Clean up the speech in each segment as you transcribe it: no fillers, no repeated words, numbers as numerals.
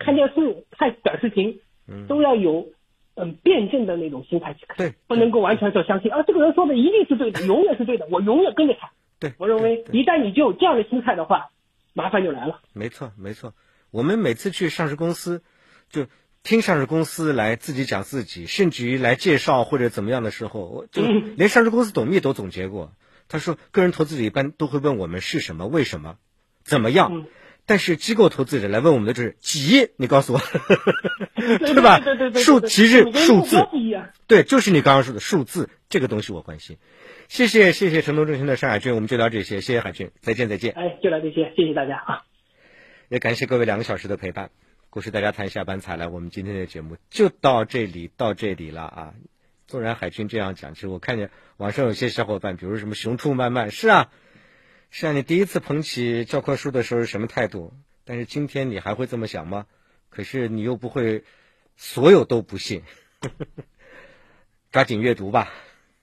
看电视、看短视频，都要有辩证的那种心态去看， 对， 不能够完全就相信这个人说的一定是对的，永远是对的，我永远跟着他。 对， 我认为一旦你就有这样的心态的话，麻烦就来了。没错。 我们每次去上市公司，就听上市公司来自己讲自己，甚至于来介绍或者怎么样的时候，就连上市公司董秘都总结过。他说，个人投资者一般都会问我们是什么、为什么、怎么样。但是机构投资者来问我们的就是几亿，你告诉我，对吧？其实数字，对，就是你刚刚说的数字，这个东西我关心。谢谢城投中心的单海军，我们就聊这些，谢谢海军，再见。 就聊这些，谢谢大家啊！ 也感谢各位2个小时的陪伴。股市大家谈下班才来，我们今天的节目就到这里了啊！纵然海军这样讲，其实我看见网上有些小伙伴，比如什么熊出慢慢，是啊，你第一次捧起教科书的时候是什么态度？但是今天你还会这么想吗？可是你又不会所有都不信，抓紧阅读吧。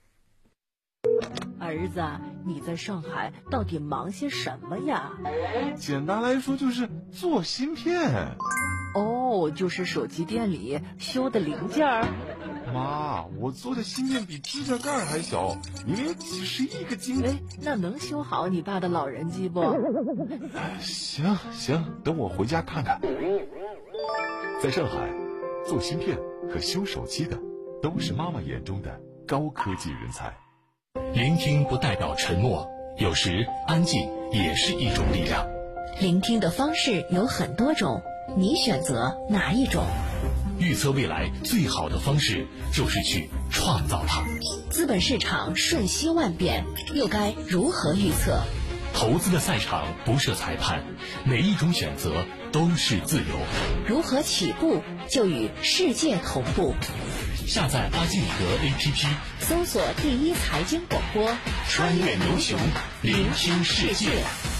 儿子，你在上海到底忙些什么呀？ 简单来说就是做芯片。 就是手机店里修的零件儿。 妈，我做的芯片比指甲盖还小，明明几十亿个晶。 那能修好你爸的老人机不？ 行，等我回家看看。在上海，做芯片和修手机的都是妈妈眼中的高科技人才。 聆听不代表沉默，有时安静也是一种力量。 聆听的方式有很多种，你选择哪一种？ 预测未来最好的方式就是去创造它。 资本市场瞬息万变，又该如何预测？ 投资的赛场不设裁判，每一种选择都是自由。 如何起步就与世界同步？ 下载阿基米德 APP， 搜索第一财经广播， 穿越牛熊，聆听世界。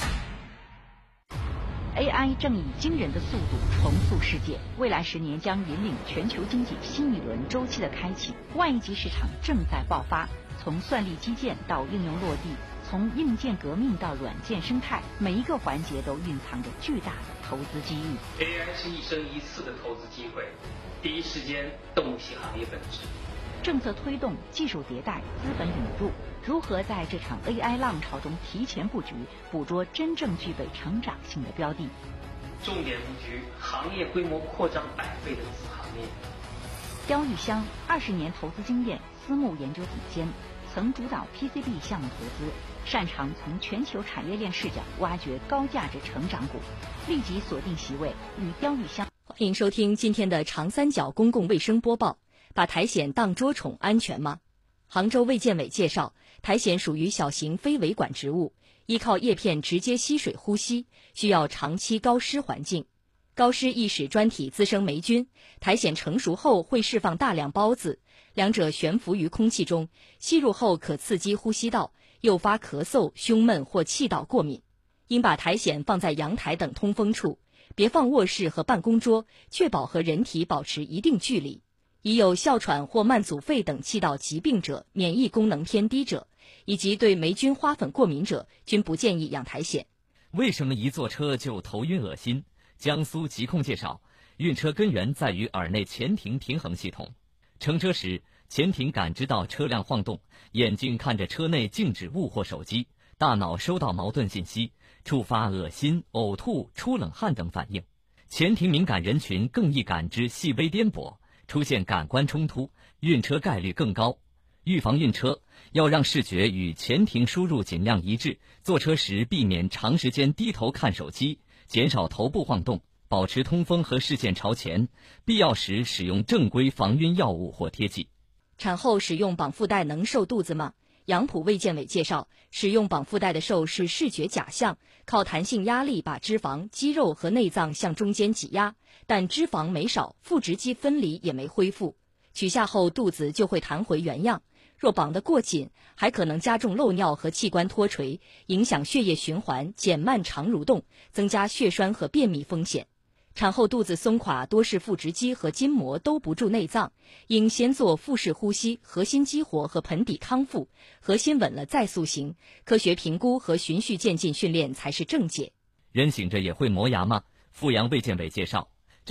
AI 正以惊人的速度重塑世界，未来10年将引领全球经济新一轮周期的开启。万亿级市场正在爆发，从算力基建到应用落地，从硬件革命到软件生态，每一个环节都蕴藏着巨大的投资机遇。 AI 是一生一次的投资机会，第一时间洞悉行业本质。 政策推动、技术迭代、资本引入，如何在这场 AI 浪潮中提前布局，捕捉真正具备成长性的标的？ 重点布局行业规模扩张100倍的子行业。 刁玉香20年投资经验，私募研究顶尖，曾主导 PCB 项目投资，擅长从全球产业链视角挖掘高价值成长股。立即锁定席位，与刁玉香。 欢迎收听今天的长三角公共卫生播报。把苔藓当捉宠安全吗？杭州卫健委介绍，苔藓属于小型非维管植物，依靠叶片直接吸水呼吸，需要长期高湿环境。高湿易使专体滋生霉菌，苔藓成熟后会释放大量孢子，两者悬浮于空气中，吸入后可刺激呼吸道，诱发咳嗽、胸闷或气道过敏。应把苔藓放在阳台等通风处，别放卧室和办公桌，确保和人体保持一定距离。已有哮喘或慢阻肺等气道疾病者、免疫功能偏低者，以及对霉菌花粉过敏者，均不建议养苔藓。 为什么一坐车就头晕恶心？江苏疾控介绍，晕车根源在于耳内前庭平衡系统。乘车时，前庭感知到车辆晃动，眼睛看着车内静止物或手机，大脑收到矛盾信息，触发恶心、呕吐、出冷汗等反应。前庭敏感人群更易感知细微颠簸，出现感官冲突，晕车概率更高。预防晕车，要让视觉与前庭输入尽量一致，坐车时避免长时间低头看手机，减少头部晃动，保持通风和视线朝前，必要时使用正规防晕药物或贴剂。 产后使用绑腹带能瘦肚子吗？杨浦卫健委介绍，使用绑腹带的瘦是视觉假象，靠弹性压力把脂肪、肌肉和内脏向中间挤压，但脂肪没少，腹直肌分离也没恢复，取下后肚子就会弹回原样。若绑得过紧，还可能加重漏尿和器官脱垂，影响血液循环，减慢肠蠕动，增加血栓和便秘风险。产后肚子松垮多是腹直肌和筋膜都不住内脏，应先做腹式呼吸、核心激活和盆底康复，核心稳了再塑形，科学评估和循序渐进训练才是正解。 人醒着也会磨牙吗？阜阳卫健委介绍，